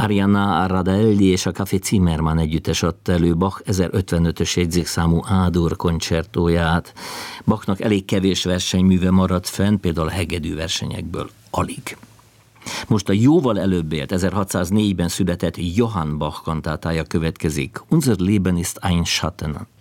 Ariana Radelli és a Café Zimmermann együttes adta elő Bach 1055-ös jegyzékszámú A-dur koncertóját. Bachnak elég kevés versenyműve maradt fenn, például a hegedű versenyekből alig. Most a jóval előbb élt, 1604-ben született Johann Bach kantátája következik. Unser Leben ist ein Schatten.